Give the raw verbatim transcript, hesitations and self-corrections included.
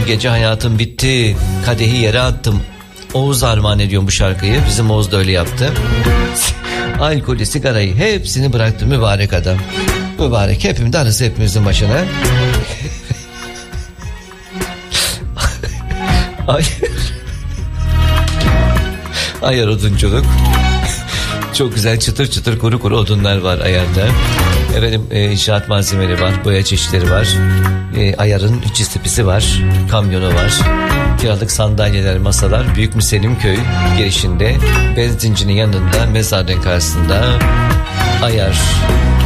gece hayatım bitti, kadehi yere attım. Oğuz armağan ediyorum bu şarkıyı. Bizim Oğuz da öyle yaptı. Alkolü, sigarayı hepsini bıraktı mübarek adam. Mübarek, hepimiz arası hepimizin başına. Ay. Ayar odunculuk. Çok güzel çıtır çıtır kuru kuru odunlar var ayarda. Efendim e, inşaat malzemeleri var, boya çeşitleri var. E, ayarın cistipisi var, kamyonu var. Kiralık sandalyeler, masalar. Büyük Müsellimköy girişinde, benzincinin yanında, mezarlığın karşısında ayar